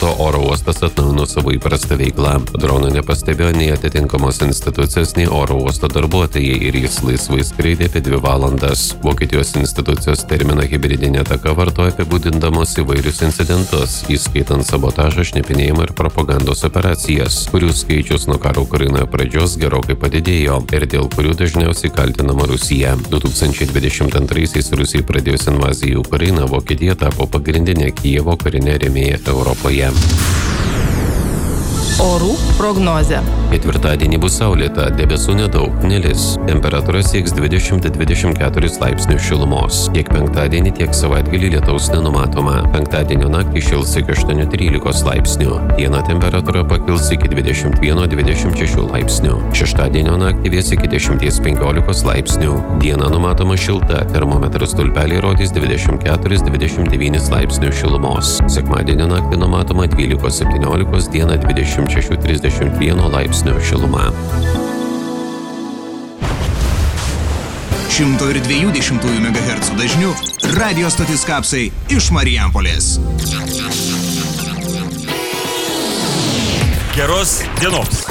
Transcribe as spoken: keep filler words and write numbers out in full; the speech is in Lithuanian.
to oro uostas atnaujino savo įprastą veiklą. Drono nepastebėjo nei atitinkamos institucijos, nei oro uosto darbuotojai ir jis laisvai skraidė apie dvi valandas. Vokietijos institucijos terminą hibridinė ataka vartoja apibūdindamos įvairius incidentus, įskaitant sabotažą, šnipinėjimą ir propagandos operacijas, kurių skaičius nuo karo Ukrainoje pradžios gerokai padidėjo ir dėl kurių dažniausiai kaltinama Rusija. du tūkstančiai dvidešimt antraisiais Rusijai pradėjus invaziją į Ukrainą, Vokietija tapo pagrindinė Kijevo karinė rėmėja Europoje. Orų prognozė. Ketvirtadienį bus saulėta, debesų nedaug, nelis. Temperatūra sieks dvidešimt dvidešimt keturis laipsnius šilumos. Tiek penktadienį, tiek savaitgalį lietaus nenumatoma. Penktadienio naktį šils iki aštuonių trylikos laipsnių. Dieną temperatūra pakils iki dvidešimt vieno dvidešimt šešių laipsnių. Šeštadienio naktį vės iki dešimties penkiolikos laipsnių. Diena numatoma šilta, termometras stulpeliai rodys dvidešimt keturis dvidešimt devynis laipsnius šilumos. Sekmadienio naktį numatoma dvylikos septyniolikos, dieną dvidešimt šešių trisdešimt vieno laipsnio šiluma. šimto dviejų dešimtųjų megahercų dažniu radio stotis Kapsai iš Marijampolės. Geros dienos.